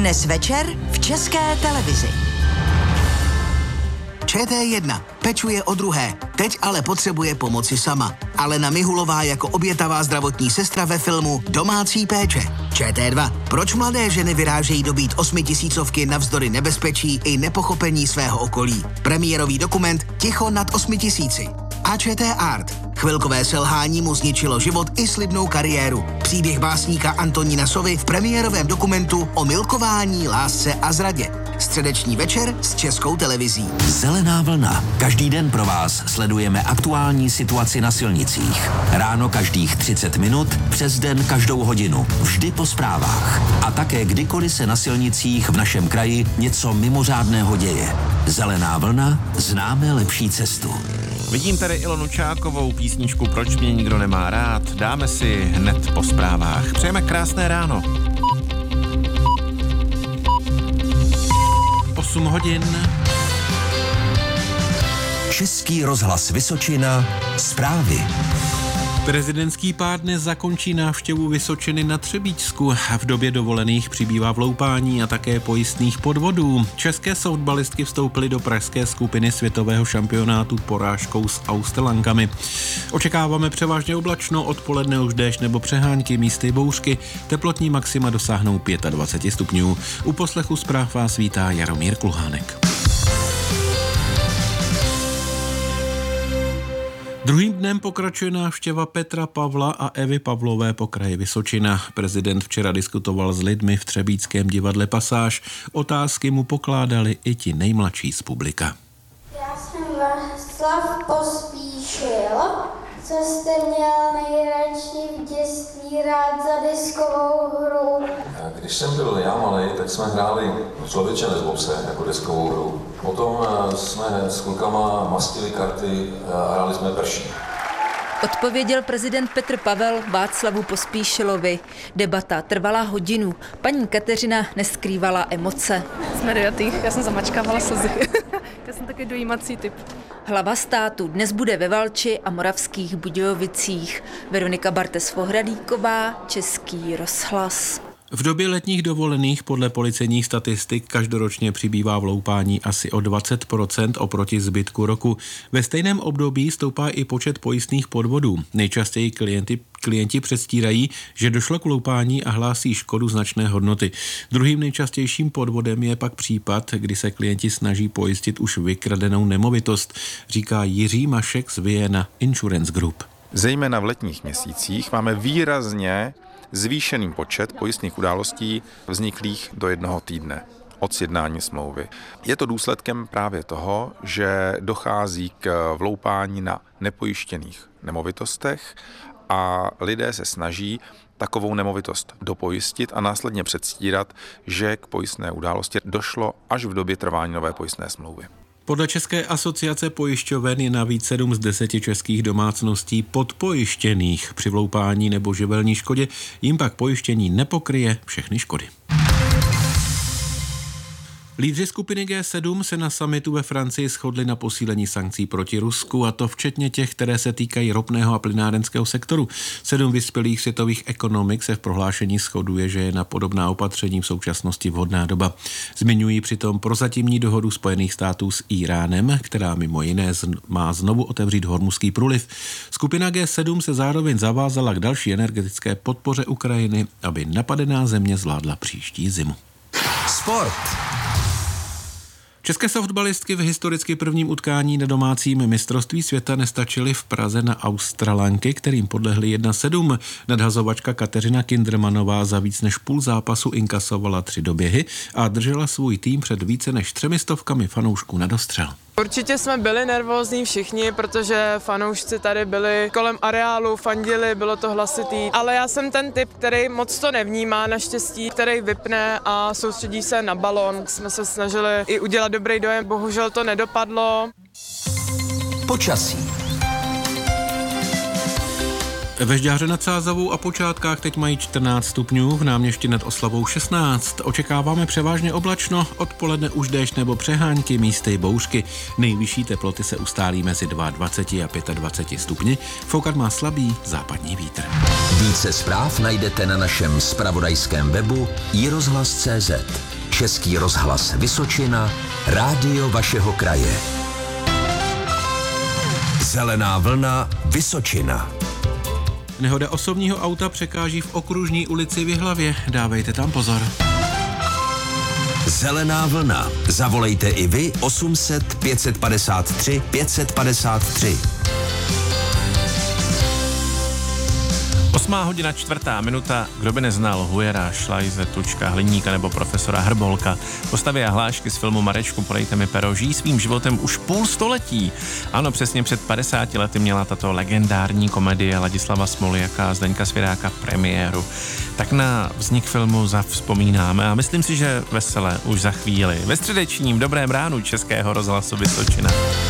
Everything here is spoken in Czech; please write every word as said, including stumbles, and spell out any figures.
Dnes večer v České televizi. Č T jedna pečuje o druhé, teď ale potřebuje pomoci sama. Alena Mihulová jako obětavá zdravotní sestra ve filmu Domácí péče. Č T dva. Proč mladé ženy vyrážejí dobít osmitisícovky navzdory nebezpečí i nepochopení svého okolí. Premiérový dokument Ticho nad osmi tisíci. A Č T Art. Chvilkové selhání mu zničilo život i slibnou kariéru. Příběh básníka Antonína Sovy v premiérovém dokumentu o milkování, lásce a zradě. Středeční večer s Českou televizí. Zelená vlna. Každý den pro vás sledujeme aktuální situaci na silnicích. Ráno každých třicet minut, přes den každou hodinu. Vždy po zprávách. A také kdykoliv se na silnicích v našem kraji něco mimořádného děje. Zelená vlna. Známe lepší cestu. Vidím tady Ilonu Čákovou, písničku Proč mě nikdo nemá rád. Dáme si hned po zprávách. Přejeme krásné ráno. osm hodin. Český rozhlas Vysočina. Zprávy. Prezidentský pár dnes zakončí návštěvu Vysočiny na Třebíčsku. V době dovolených přibývá vloupání a také pojistných podvodů. České softballistky vstoupily do pražské skupiny světového šampionátu porážkou s Australankami. Očekáváme převážně oblačno, odpoledne už déšť nebo přehánky, místy bouřky. Teplotní maxima dosáhnou dvacet pět stupňů. U poslechu zpráv vás vítá Jaromír Kluhánek. Druhým dnem pokračuje návštěva Petra Pavla a Evy Pavlové po kraji Vysočina. Prezident včera diskutoval s lidmi v třebíčském divadle Pasáž. Otázky mu pokládali i ti nejmladší z publika. Já jsem Václav Pospíšil. Co jste měl nejradši v dětství rád za deskovou hru? Když jsem byl já malej, tak jsme hráli Člověče nezlob se jako deskovou hru. Potom jsme s klukama mastili karty a hráli jsme prší. Odpověděl prezident Petr Pavel Václavu Pospíšilovi. Debata trvala hodinu. Paní Kateřina neskrývala emoce. Jsme dojatý, já jsem zamačkávala slzy. Já jsem taky dojímací typ. Hlava státu dnes bude ve Valči a Moravských Budějovicích. Veronika Bartes-Vohradíková, Český rozhlas. V době letních dovolených podle policejních statistik každoročně přibývá vloupání asi o dvacet procent oproti zbytku roku. Ve stejném období stoupá i počet pojistných podvodů. Nejčastěji klienti, klienti předstírají, že došlo k vloupání a hlásí škodu značné hodnoty. Druhým nejčastějším podvodem je pak případ, kdy se klienti snaží pojistit už vykradenou nemovitost, říká Jiří Mašek z Vienna Insurance Group. Zejména v letních měsících máme výrazně zvýšený počet pojistných událostí vzniklých do jednoho týdne od sjednání smlouvy. Je to důsledkem právě toho, že dochází k vloupání na nepojištěných nemovitostech a lidé se snaží takovou nemovitost dopojistit a následně předstírat, že k pojistné události došlo až v době trvání nové pojistné smlouvy. Podle České asociace pojišťoven je navíc sedm z deseti českých domácností podpojištěných. Při vloupání nebo živelní škodě jim pak pojištění nepokryje všechny škody. Lídři skupiny G sedm se na summitu ve Francii shodli na posílení sankcí proti Rusku, a to včetně těch, které se týkají ropného a plynárenského sektoru. Sedm vyspělých světových ekonomik se v prohlášení shoduje, že je na podobná opatření v současnosti vhodná doba. Zmiňují přitom prozatímní dohodu Spojených států s Íránem, která mimo jiné má znovu otevřít Hormuzský průliv. Skupina G sedm se zároveň zavázala k další energetické podpoře Ukrajiny, aby napadená země zvládla příští zimu. Sport. České softballistky v historicky prvním utkání na domácím mistrovství světa nestačily v Praze na Australanky, kterým podlehly jedna sedm. Nadhazovačka Kateřina Kindermanová za víc než půl zápasu inkasovala tři doběhy a držela svůj tým před více než třemi stovkami fanoušků na dostřel. Určitě jsme byli nervózní všichni, protože fanoušci tady byli kolem areálu, fandili, bylo to hlasitý, ale já jsem ten typ, který moc to nevnímá naštěstí, který vypne a soustředí se na balón. Jsme se snažili i udělat dobrý dojem, bohužel to nedopadlo. Počasí. Ve Žďáře nad Sázavou a Počátkách teď mají čtrnáct stupňů, v Náměšti nad Oslavou šestnáct. Očekáváme převážně oblačno, odpoledne už déšť nebo přehánky, místy bouřky. Nejvyšší teploty se ustálí mezi dvacet dva a dvacet pět stupni. Foukat má slabý západní vítr. Více zpráv najdete na našem zpravodajském webu i rozhlas tečka cé zet. Český rozhlas Vysočina, rádio vašeho kraje. Zelená vlna Vysočina. Nehoda osobního auta překáží v Okružní ulici v Jihlavě. Dávejte tam pozor. Zelená vlna. Zavolejte i vy osm set pět padesát tři pět padesát tři. Osmá hodina, čtvrtá minuta. Kdo by neznal Hujera, Šlajze, Tučka, Hliníka nebo profesora Hrbolka? Postavy a hlášky z filmu Marečku, podejte mi pero, žijí svým životem už půl století. Ano, přesně před padesáti lety měla tato legendární komedie Ladislava Smoljaka a Zdeňka Svěráka premiéru. Tak na vznik filmu zavzpomínáme a myslím si, že veselé už za chvíli. Ve středečním dobrém ránu Českého rozhlasu Vysočina.